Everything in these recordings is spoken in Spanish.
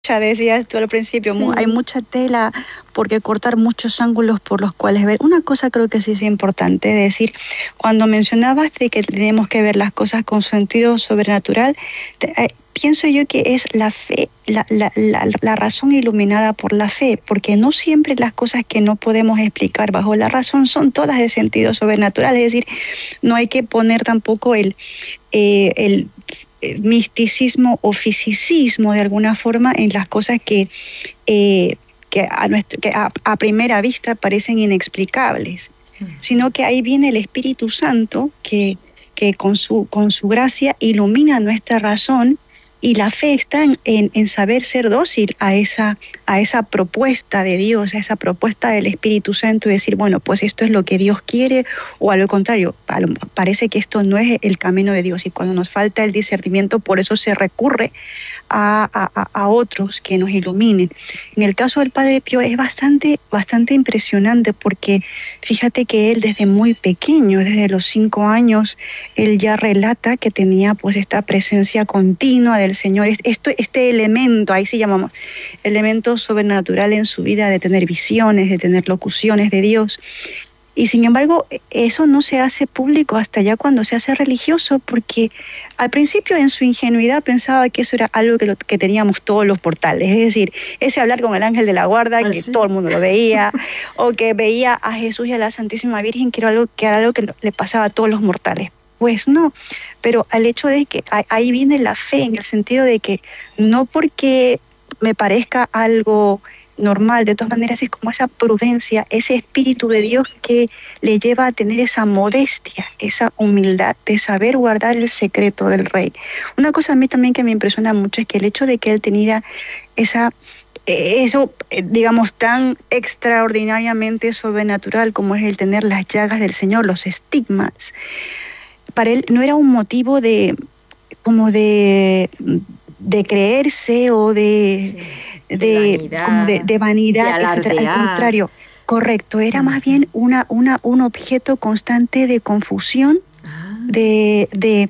Ya decías tú al principio, hay Sí. mucha tela porque cortar, muchos ángulos por los cuales ver. Una cosa creo que sí es importante decir, cuando mencionabas de que tenemos que ver las cosas con sentido sobrenatural, pienso yo que es la fe, la razón iluminada por la fe, porque no siempre las cosas que no podemos explicar bajo la razón son todas de sentido sobrenatural, es decir, no hay que poner tampoco el misticismo o fisicismo de alguna forma en las cosas que a primera vista parecen inexplicables, sino que ahí viene el Espíritu Santo que con su gracia ilumina nuestra razón, y la fe está en saber ser dócil a esa propuesta de Dios, a esa propuesta del Espíritu Santo, y decir, bueno, pues esto es lo que Dios quiere, o a lo contrario, parece que esto no es el camino de Dios, y cuando nos falta el discernimiento, por eso se recurre a otros que nos iluminen. En el caso del Padre Pío es bastante impresionante, porque fíjate que él desde muy pequeño, desde los 5 años, él ya relata que tenía pues esta presencia continua del Señor, este elemento, ahí sí llamamos, elemento sobrenatural en su vida, de tener visiones, de tener locuciones de Dios. Y sin embargo, eso no se hace público hasta ya cuando se hace religioso, porque al principio en su ingenuidad pensaba que eso era algo que teníamos todos los portales, es decir, ese hablar con el ángel de la guarda, que Sí. todo el mundo lo veía, o que veía a Jesús y a la Santísima Virgen, que era algo que le pasaba a todos los mortales. Pues no, pero al hecho de que ahí viene la fe, en el sentido de que no porque me parezca algo normal, de todas maneras es como esa prudencia, ese espíritu de Dios que le lleva a tener esa modestia, esa humildad de saber guardar el secreto del Rey. Una cosa a mí también que me impresiona mucho es que el hecho de que él tenía eso, digamos, tan extraordinariamente sobrenatural como es el tener las llagas del Señor, los estigmas, para él no era un motivo de creerse o Sí. De vanidad, de de vanidad, etcétera. Al alardear. contrario, correcto, era más bien un objeto constante de confusión, Ah, de,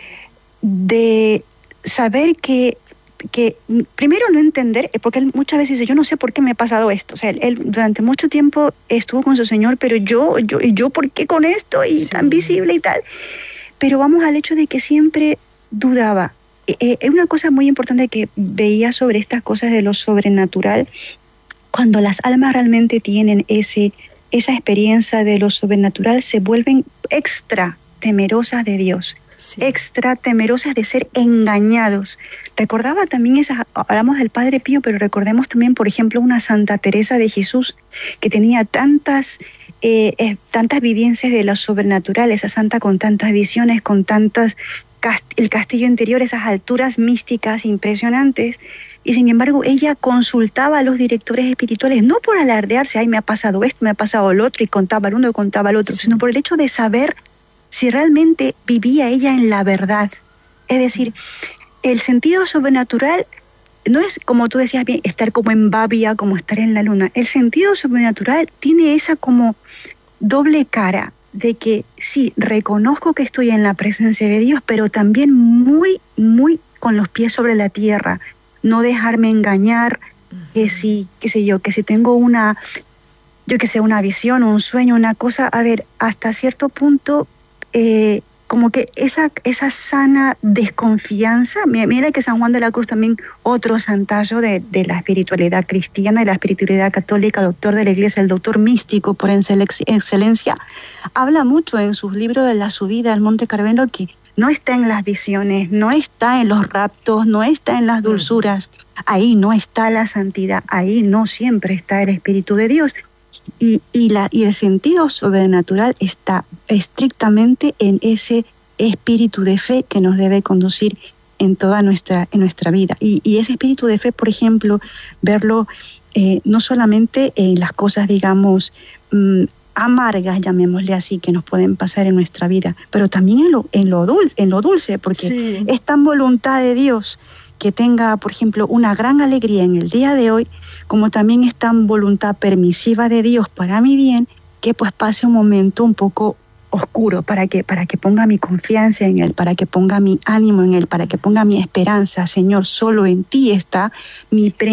de saber que primero no entender, porque él muchas veces dice, yo no sé por qué me ha pasado esto. O sea, él durante mucho tiempo estuvo con su Señor, pero yo ¿por qué con esto? Y tan sí. visible y tal. Pero vamos al hecho de que siempre dudaba. Es una cosa muy importante que veía sobre estas cosas de lo sobrenatural, cuando las almas realmente tienen esa experiencia de lo sobrenatural, se vuelven extra temerosas de Dios, Sí. extra temerosas de ser engañados. Recordaba también hablamos del Padre Pío, pero recordemos también, por ejemplo, una Santa Teresa de Jesús, que tenía tantas vivencias de lo sobrenatural, esa santa con tantas visiones, con tantas, el castillo interior, esas alturas místicas impresionantes. Y sin embargo, ella consultaba a los directores espirituales, no por alardearse, ay, me ha pasado esto, me ha pasado lo otro, y contaba el uno y contaba el otro, sino por el hecho de saber si realmente vivía ella en la verdad. Es decir, el sentido sobrenatural no es, como tú decías bien, estar como en Babia, como estar en la luna. El sentido sobrenatural tiene esa como doble cara, de que sí, reconozco que estoy en la presencia de Dios, pero también muy, muy con los pies sobre la tierra. No dejarme engañar, que si, qué sé yo, que si tengo una visión, un sueño, una cosa, a ver, hasta cierto punto, como que esa sana desconfianza, mira que San Juan de la Cruz también, otro santazo de la espiritualidad cristiana, de la espiritualidad católica, doctor de la Iglesia, el doctor místico por excelencia, habla mucho en sus libros de la subida al Monte Carmelo, que no está en las visiones, no está en los raptos, no está en las dulzuras, ahí no está la santidad, ahí no siempre está el Espíritu de Dios. Y el sentido sobrenatural está estrictamente en ese espíritu de fe que nos debe conducir en toda nuestra vida. Y ese espíritu de fe, por ejemplo, verlo no solamente en las cosas, digamos, amargas, llamémosle así, que nos pueden pasar en nuestra vida, pero también en lo dulce, porque Sí. es tan voluntad de Dios que tenga, por ejemplo, una gran alegría en el día de hoy, como también es tan voluntad permisiva de Dios para mi bien, que pues pase un momento un poco oscuro, para que ponga mi confianza en Él, para que ponga mi ánimo en Él, para que ponga mi esperanza. Señor, solo en ti está mi